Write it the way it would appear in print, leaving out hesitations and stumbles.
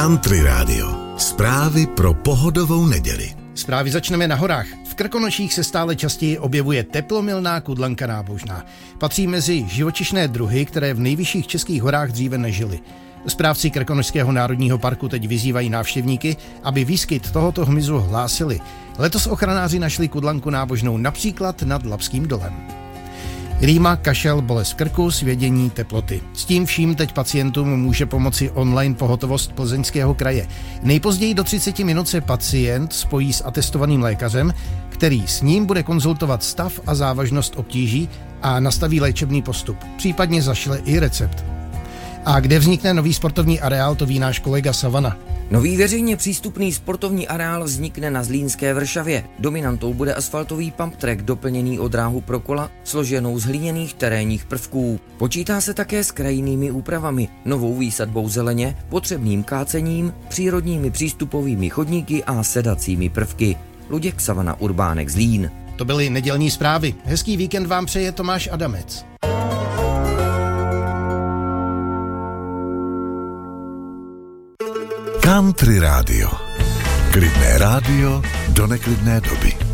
Country Radio. Zprávy pro pohodovou neděli. Zprávy začneme na horách. V Krkonoších se stále častěji objevuje teplomilná kudlanka nábožná. Patří mezi živočišné druhy, které v nejvyšších českých horách dříve nežily. Správci Krkonošského národního parku teď vyzývají návštěvníky, aby výskyt tohoto hmyzu hlásili. Letos ochranáři našli kudlanku nábožnou například nad Labským dolem. Rýma, kašel, bolest krku, svědění, teploty. S tím vším teď pacientům může pomoci online pohotovost Plzeňského kraje. Nejpozději do 30 minut se pacient spojí s atestovaným lékařem, který s ním bude konzultovat stav a závažnost obtíží a nastaví léčebný postup. Případně zašle i recept. A kde vznikne nový sportovní areál, to ví náš kolega Savana. Nový veřejně přístupný sportovní areál vznikne na Zlínské Vršavě. Dominantou bude asfaltový pump track doplněný o dráhu pro kola, složenou z hliněných terénních prvků. Počítá se také s krajinnými úpravami, novou výsadbou zeleně, potřebným kácením, přírodními přístupovými chodníky a sedacími prvky. Luděk, Savana, Urbánek, Zlín. To byly nedělní zprávy. Hezký víkend vám přeje Tomáš Adamec. Country Radio. Klidné rádio do neklidné doby.